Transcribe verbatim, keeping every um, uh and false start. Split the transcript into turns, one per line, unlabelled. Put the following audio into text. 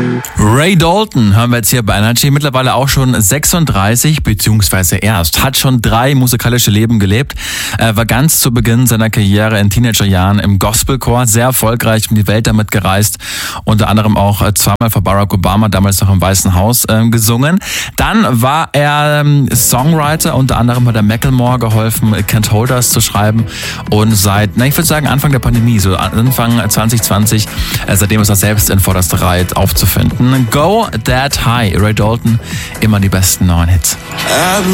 Ray Dalton haben wir jetzt hier bei Energy, mittlerweile auch schon sechsunddreißig, beziehungsweise erst, hat schon drei musikalische Leben gelebt, er war ganz zu Beginn seiner Karriere in Teenagerjahren im Gospelchor, sehr erfolgreich, um die Welt damit gereist, unter anderem auch zweimal vor Barack Obama, damals noch im Weißen Haus, äh, gesungen. Dann war er ähm, Songwriter, unter anderem hat er Macklemore geholfen, Can't Hold Us zu schreiben und seit, na ich würde sagen Anfang der Pandemie, so Anfang zwanzig zwanzig, äh, seitdem ist er selbst in vorderster Reihe aufzufinden. Go That High, Ray Dalton, immer die besten neuen Hits.